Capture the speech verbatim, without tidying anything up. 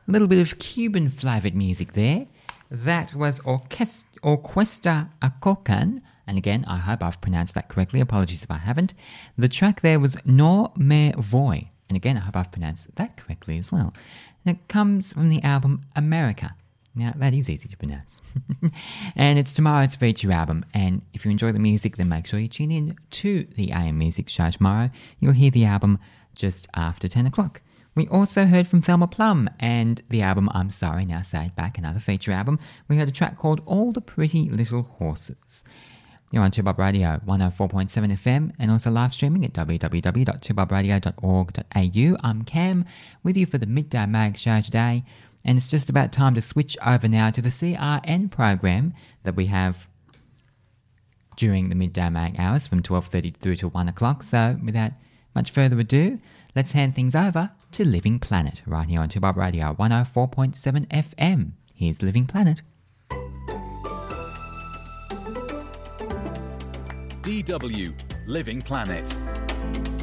A little bit of Cuban-flavoured music there. That was Orquest- Orquesta Acocan. And again, I hope I've pronounced that correctly. Apologies if I haven't. The track there was No Me Voy. And again, I hope I've pronounced that correctly as well. And it comes from the album America. Now, that is easy to pronounce. And it's tomorrow's feature album. And if you enjoy the music, then make sure you tune in to the A M Music Show tomorrow. You'll hear the album just after ten o'clock. We also heard from Thelma Plum and the album I'm Sorry, Now Say It Back, another feature album. We heard a track called All the Pretty Little Horses. You're on two Bob Radio, one oh four point seven F M, and also live streaming at w w w dot two bob radio dot org dot a u. I'm Cam, with you for the Midday Mag Show today, and it's just about time to switch over now to the C R N program that we have during the Midday Mag hours from twelve thirty through to one o'clock. So without much further ado, let's hand things over to Living Planet, right here on two Bob Radio, one oh four point seven F M. Here's Living Planet. D W Living Planet.